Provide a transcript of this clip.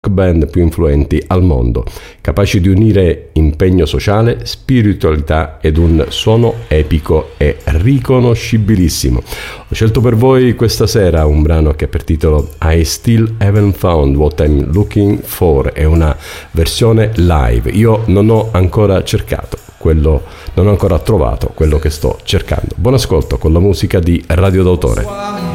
band più influenti al mondo, capaci di unire impegno sociale, spiritualità ed un suono epico e riconoscibilissimo. Ho scelto per voi questa sera un brano che ha per titolo I Still Haven't Found What I'm Looking For, è una versione live. Io non ho ancora trovato quello che sto cercando. Buon ascolto con la musica di Radio d'autore.